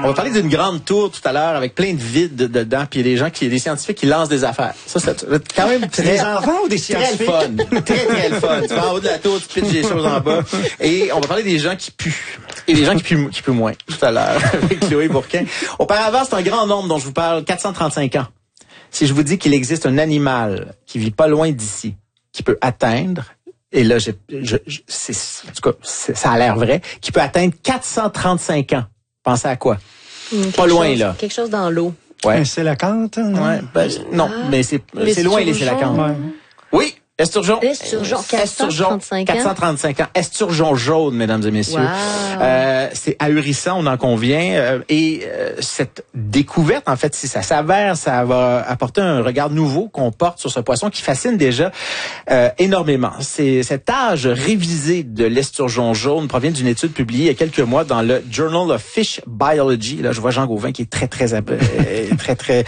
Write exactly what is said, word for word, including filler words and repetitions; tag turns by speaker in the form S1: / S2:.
S1: On va parler d'une grande tour tout à l'heure avec plein de vide dedans, puis il y a des gens qui, des scientifiques qui lancent des affaires. Ça, c'est quand même très,
S2: des enfants ou des
S1: très
S2: scientifiques?
S1: le fun. Très, très le fun. Tu vas en haut de la tour, tu pitches des choses en bas. Et on va parler des gens qui puent. Et des gens qui puent, qui puent moins, tout à l'heure, avec Chloé Bourquin. Auparavant, c'est un grand nombre dont je vous parle, quatre cent trente-cinq ans. Si je vous dis qu'il existe un animal qui vit pas loin d'ici, qui peut atteindre, et là, je, je, je, c'est, en tout cas, c'est, ça a l'air vrai, qui peut atteindre quatre cent trente-cinq ans. Pensez à quoi?
S3: Mmh,
S1: pas loin,
S3: chose,
S1: là.
S3: Quelque chose dans l'eau.
S1: Ouais.
S2: C'est la cante, hein?
S1: Ouais, ben, non,
S3: ah,
S1: mais c'est, c'est loin, les Sélacanthes.
S2: Ouais.
S1: Oui, Esturgeon.
S3: Esturgeon, quatre cent trente-cinq ans.
S1: quatre cent trente-cinq ans. Esturgeon jaune, mesdames et messieurs.
S3: Wow.
S1: Euh, c'est ahurissant, on en convient. Euh, et euh, cette découverte, en fait, si ça s'avère, ça va apporter un regard nouveau qu'on porte sur ce poisson qui fascine déjà euh, énormément. C'est cet âge révisé de l'esturgeon jaune provient d'une étude publiée il y a quelques mois dans le Journal of Fish Biology. Là, je vois Jean Gauvin qui est très, très, euh, très, très